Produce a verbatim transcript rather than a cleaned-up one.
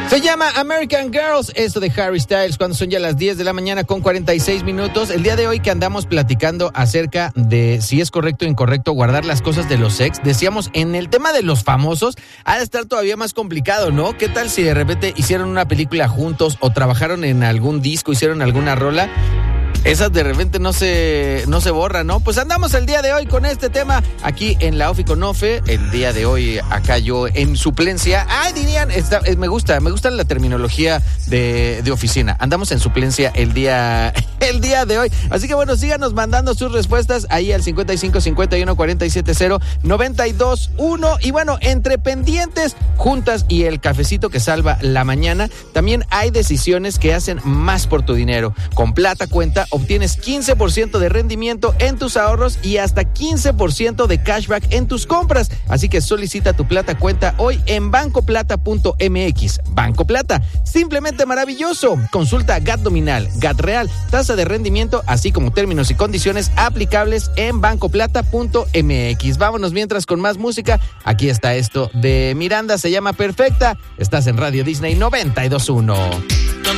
Se llama American Girls, esto de Harry Styles, cuando son ya las diez de la mañana con cuarenta y seis minutos. El día de hoy que andamos platicando acerca de si es correcto o incorrecto guardar las cosas de los ex, decíamos en el tema de los famosos, ha de estar todavía más complicado, ¿no? ¿Qué tal si de repente hicieron una película juntos o trabajaron en algún disco, hicieron alguna rola? Esas de repente no se, no se borran, ¿no? Pues andamos el día de hoy con este tema aquí en la Ofi con Ofe. El día de hoy acá yo en suplencia. Ay, dirían, está, me gusta, me gusta la terminología de, de oficina. Andamos en suplencia el día, el día de hoy. Así que bueno, síganos mandando sus respuestas ahí al cincuenta y cinco cincuenta y uno cuarenta y siete cero noventa y dos uno. Y bueno, entre pendientes, juntas y el cafecito que salva la mañana, también hay decisiones que hacen más por tu dinero. Con Plata Cuenta obtienes quince por ciento de rendimiento en tus ahorros y hasta quince por ciento de cashback en tus compras. Así que solicita tu Plata Cuenta hoy en banco plata punto m x. Banco Plata, simplemente maravilloso. Consulta G A T nominal, G A T real, tasa de rendimiento, así como términos y condiciones aplicables en banco plata punto m x. Vámonos mientras con más música. Aquí está esto de Miranda, se llama Perfecta. Estás en Radio Disney noventa y dos punto uno.